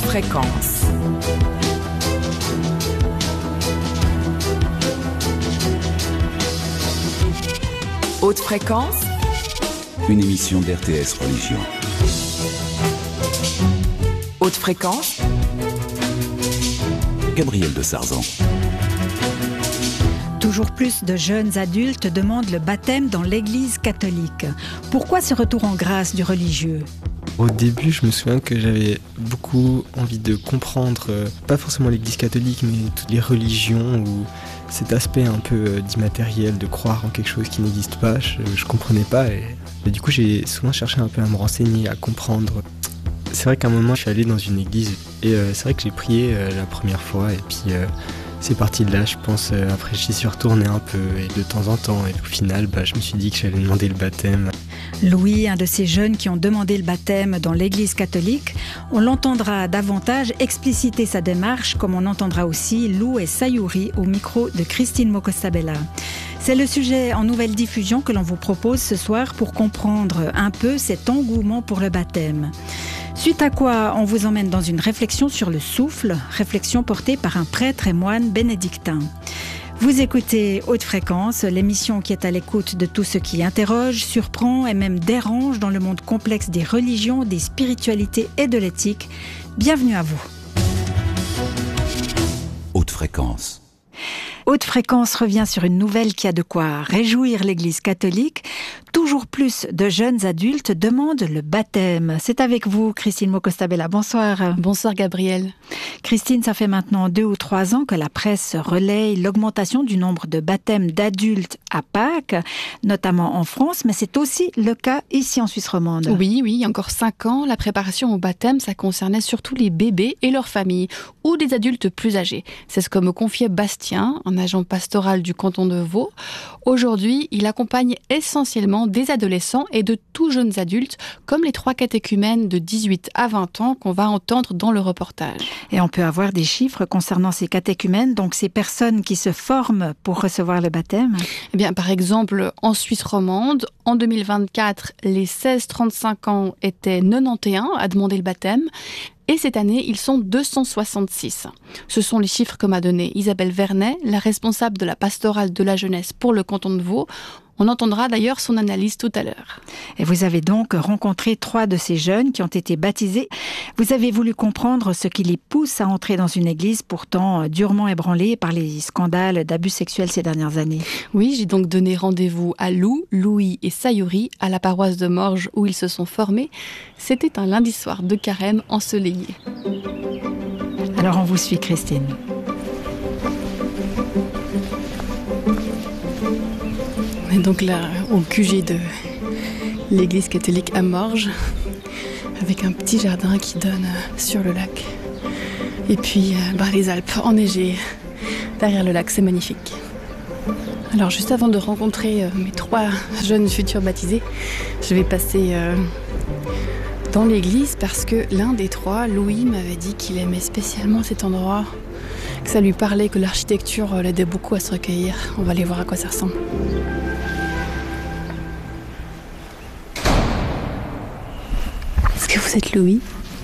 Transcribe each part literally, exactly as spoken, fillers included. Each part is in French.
fréquence. Haute fréquence, une émission d'R T S Religion. Haute fréquence, Gabriel de Sarzan. Toujours plus de jeunes adultes demandent le baptême dans l'Église catholique. Pourquoi ce retour en grâce du religieux ? Au début, je me souviens que j'avais beaucoup envie de comprendre, euh, pas forcément l'Église catholique, mais toutes les religions ou cet aspect un peu euh, d'immatériel, de croire en quelque chose qui n'existe pas. Je, je comprenais pas et, et du coup, j'ai souvent cherché un peu à me renseigner, à comprendre. C'est vrai qu'à un moment, je suis allé dans une église et euh, c'est vrai que j'ai prié euh, la première fois et puis euh, c'est parti de là, je pense. Euh, après, j'y suis retourné un peu et de temps en temps et au final, bah, je me suis dit que j'allais demander le baptême. Louis, un de ces jeunes qui ont demandé le baptême dans l'Église catholique, on l'entendra davantage expliciter sa démarche, comme on entendra aussi Lou et Sayuri au micro de Christine Mokostabella. C'est le sujet en nouvelle diffusion que l'on vous propose ce soir pour comprendre un peu cet engouement pour le baptême. Suite à quoi, on vous emmène dans une réflexion sur le souffle, réflexion portée par un prêtre et moine bénédictin. Vous écoutez Haute Fréquence, l'émission qui est à l'écoute de tout ce qui interroge, surprend et même dérange dans le monde complexe des religions, des spiritualités et de l'éthique. Bienvenue à vous. Haute Fréquence. Haute Fréquence revient sur une nouvelle qui a de quoi réjouir l'Église catholique. Toujours plus de jeunes adultes demandent le baptême. C'est avec vous, Christine Mokostabella. Bonsoir. Bonsoir, Gabriel. Christine, ça fait maintenant deux ou trois ans que la presse relaye l'augmentation du nombre de baptêmes d'adultes à Pâques, notamment en France, mais c'est aussi le cas ici en Suisse romande. Oui, oui, il y a encore cinq ans, la préparation au baptême, ça concernait surtout les bébés et leurs familles, ou des adultes plus âgés. C'est ce que me confiait Bastien, un agent pastoral du canton de Vaud. Aujourd'hui, il accompagne essentiellement des adolescents et de tout jeunes adultes, comme les trois catéchumènes de dix-huit à vingt ans qu'on va entendre dans le reportage. Et on peut avoir des chiffres concernant ces catéchumènes, donc ces personnes qui se forment pour recevoir le baptême ? Eh bien, par exemple, en Suisse romande, en deux mille vingt-quatre, les seize trente-cinq ans étaient quatre-vingt-onze à demander le baptême. Et cette année, ils sont deux cent soixante-six. Ce sont les chiffres que m'a donné Isabelle Vernet, la responsable de la pastorale de la jeunesse pour le canton de Vaud. On entendra d'ailleurs son analyse tout à l'heure. Et vous avez donc rencontré trois de ces jeunes qui ont été baptisés. Vous avez voulu comprendre ce qui les pousse à entrer dans une église pourtant durement ébranlée par les scandales d'abus sexuels ces dernières années. Oui, j'ai donc donné rendez-vous à Lou, Louis et Sayuri à la paroisse de Morges où ils se sont formés. C'était un lundi soir de carême ensoleillé. Alors on vous suit, Christine. On est donc là au Q G de l'église catholique à Morges, avec un petit jardin qui donne sur le lac. Et puis bah, les Alpes enneigées derrière le lac, c'est magnifique. Alors juste avant de rencontrer euh, mes trois jeunes futurs baptisés, je vais passer euh, dans l'église parce que l'un des trois, Louis, m'avait dit qu'il aimait spécialement cet endroit, que ça lui parlait, que l'architecture euh, l'aidait beaucoup à se recueillir. On va aller voir à quoi ça ressemble. Est-ce que vous êtes Louis ?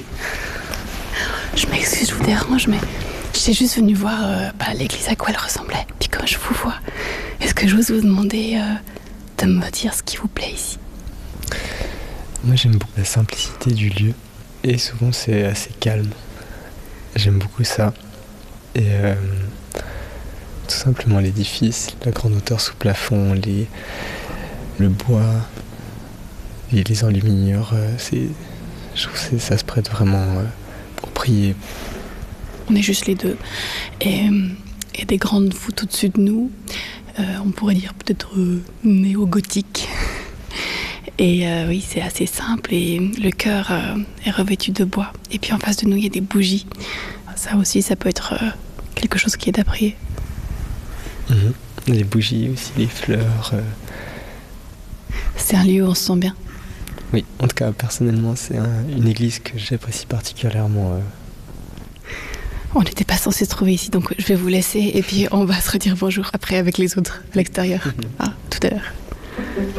Je m'excuse, je vous dérange, mais j'étais juste venue voir euh, bah, l'église à quoi elle ressemblait. Puis quand je vous vois, est-ce que j'ose vous demander euh, de me dire ce qui vous plaît ici ? Moi, j'aime beaucoup la simplicité du lieu et souvent c'est assez calme. J'aime beaucoup ça. Et euh, tout simplement l'édifice, la grande hauteur sous plafond, les, le bois et les enluminures, euh, c'est, je trouve que ça se prête vraiment euh, pour prier. On est juste les deux. Et, et des grandes voûtes au-dessus de nous, euh, on pourrait dire peut-être euh, néo-gothique. Et euh, oui, c'est assez simple et le chœur euh, est revêtu de bois. Et puis en face de nous, il y a des bougies. Ça aussi, ça peut être euh, quelque chose qui est à prier. Mmh. Les bougies aussi, les fleurs. Euh... C'est un lieu où on se sent bien. Oui, en tout cas, personnellement, c'est un, une église que j'apprécie particulièrement. Euh... On n'était pas censé se trouver ici, donc je vais vous laisser et puis on va se redire bonjour après avec les autres à l'extérieur. Mmh. Ah, tout à l'heure.